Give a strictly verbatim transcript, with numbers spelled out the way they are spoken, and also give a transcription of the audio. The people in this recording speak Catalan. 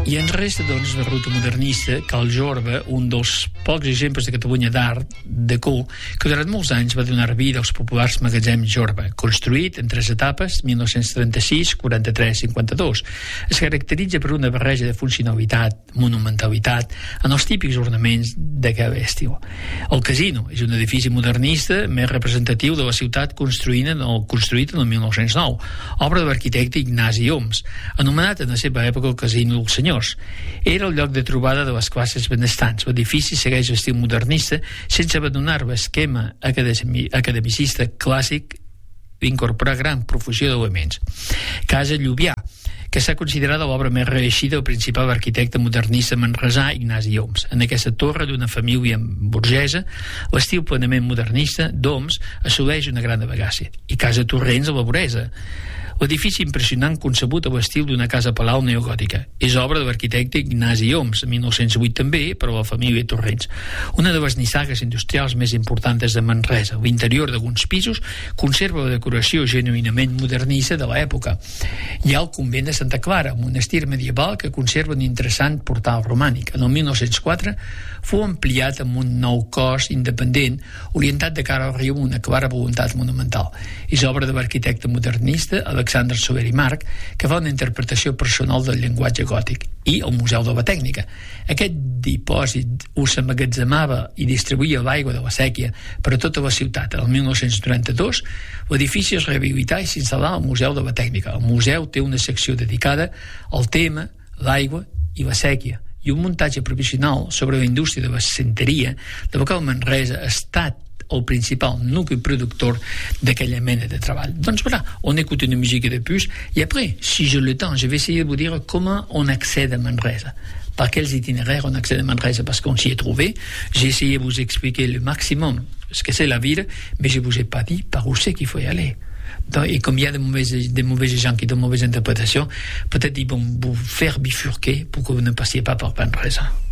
I en resta, doncs, de ruta modernista, Cal Jorba, un dels pocs exemples de Catalunya d'art, de co, que durant molts anys va donar vida als populars magatzems Jorba, construït en tres etapes, mil nou-cents trenta-sis, quaranta-tres, cinquanta-dos. Es caracteritza per una barreja de funcionalitat, monumentalitat, en els típics ornaments de cada estil. El Casino és un edifici modernista més representatiu de la ciutat construït en el, construït en el mil nou-cents nou, obra de l'arquitecte Ignasi Oms, anomenat en la seva època el Casino dels Senyors. Era el lloc de trobada de les classes benestants. L'edifici segueix l'estil modernista sense abandonar l'esquema academi academicista clàssic d'incorporar gran profusió d'elements. Casa Llubià, que s'ha considerada l'obra més reeixida del principal arquitecte modernista manresà Ignasi Oms. En aquesta torre d'una família burgesa, l'estil plenament modernista d'Oms assoleix una gran elegància. I Casa Torrents a la Voresa, l'edifici impressionant concebut a l'estil d'una casa palau neogòtica. És obra de l'arquitecte Ignasi Oms, en mil nou-cents vuit també, per a la família Torrents. Una de les nissagues industrials més importants de Manresa. L'interior d'alguns pisos conserva la decoració genuïnament modernista de l'època. Hi ha el convent de Santa Clara, un monestir medieval que conserva un interessant portal romànic. En el mil nou-cents quatre fou ampliat amb un nou cos independent orientat de cara al riu amb una clara voluntat monumental. És obra de l'arquitecte modernista Alexandre Soler i Marc, que fa una interpretació personal del llenguatge gòtic, i el Museu de la Tècnica. Aquest dipòsit us emmagatzemava i distribuïa l'aigua de la sèquia per a tota la ciutat. En el mil nou-cents noranta-dos l'edifici es rehabilità i s'instal·là al Museu de la Tècnica. El museu té una secció dedicada al tema, l'aigua i la sèquia, i un muntatge professional sobre la indústria de la centeria, de la qual Manresa ha estat el principal nucli producteur d'aquella mena de travail. Donc voilà, on écoute une musique de plus, et après, si j'ai le temps, je vais essayer de vous dire comment on accède à Manresa, par quels itinéraires on accède à Manresa, parce qu'on s'y est trouvé. J'ai essayé de vous expliquer le maximum ce que c'est la ville, mais je ne vous ai pas dit par où c'est qu'il faut y aller. Donc, et comme il y a de mauvaises, de mauvais gens qui donnent mauvaise interprétation, peut-être ils vont vous faire bifurquer pour que vous ne passiez pas par Manresa.